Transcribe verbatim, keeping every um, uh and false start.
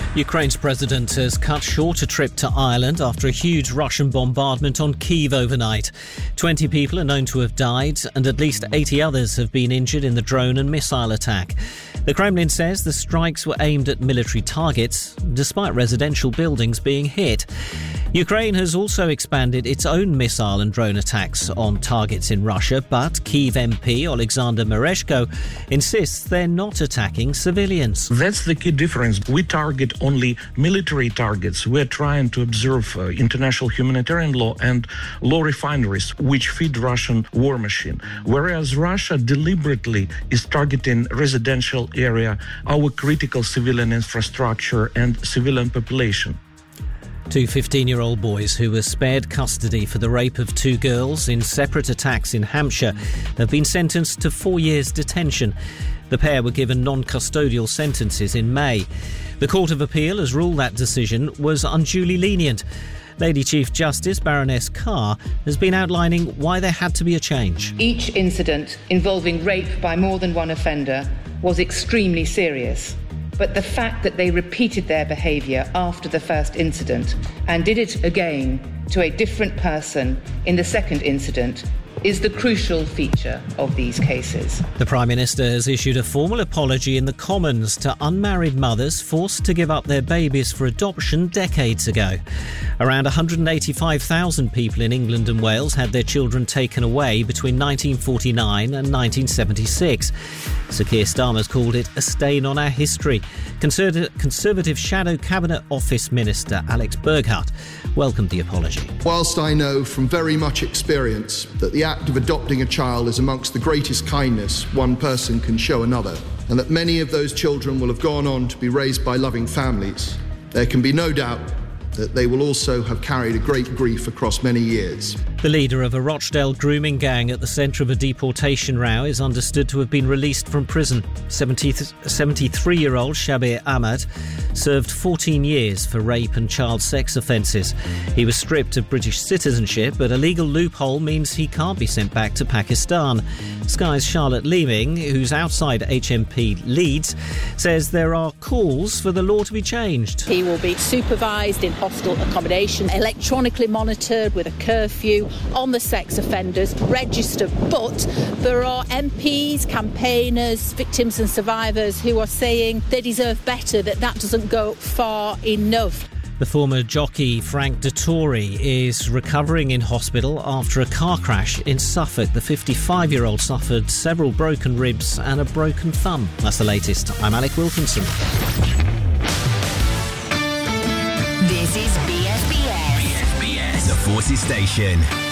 Ukraine's president has cut short a trip to Ireland after a huge Russian bombardment on Kyiv overnight. twenty people are known to have died and at least eighty others have been injured in the drone and missile attack. The Kremlin says the strikes were aimed at military targets, despite residential buildings being hit. Ukraine has also expanded its own missile and drone attacks on targets in Russia, but Kyiv M P Alexander Mereshko insists they're not attacking civilians. That's the key difference. We target only military targets. We're trying to observe uh, international humanitarian law and law refineries, which feed Russian war machine. Whereas Russia deliberately is targeting residential area, our critical civilian infrastructure and civilian population. Two fifteen-year-old boys who were spared custody for the rape of two girls in separate attacks in Hampshire have been sentenced to four years detention. The pair were given non-custodial sentences in May. The Court of Appeal has ruled that decision was unduly lenient. Lady Chief Justice Baroness Carr has been outlining why there had to be a change. Each incident involving rape by more than one offender was extremely serious. But the fact that they repeated their behaviour after the first incident and did it again to a different person in the second incident is the crucial feature of these cases. The Prime Minister has issued a formal apology in the Commons to unmarried mothers forced to give up their babies for adoption decades ago. Around one hundred eighty-five thousand people in England and Wales had their children taken away between nineteen forty-nine and nineteen seventy-six. Sir Keir Starmer's called it a stain on our history. Conservative, Conservative Shadow Cabinet Office Minister Alex Burghardt welcomed the apology. Whilst I know from very much experience that the act of adopting a child is amongst the greatest kindness one person can show another, and that many of those children will have gone on to be raised by loving families, there can be no doubt that they will also have carried a great grief across many years. The leader of a Rochdale grooming gang at the centre of a deportation row is understood to have been released from prison. seventy-three-year-old Shabir Ahmad served fourteen years for rape and child sex offences. He was stripped of British citizenship, but a legal loophole means he can't be sent back to Pakistan. Sky's Charlotte Leeming, who's outside H M P Leeds, says there are calls for the law to be changed. He will be supervised in hostel accommodation, electronically monitored with a curfew, on the sex offenders, registered. But there are M Ps, campaigners, victims and survivors who are saying they deserve better, that that doesn't go far enough. The former jockey Frank Dettori is recovering in hospital after a car crash in Suffolk. The fifty-five-year-old suffered several broken ribs and a broken thumb. That's the latest. I'm Alec Wilkinson. This is B S B S. B S B S, the Forces Station.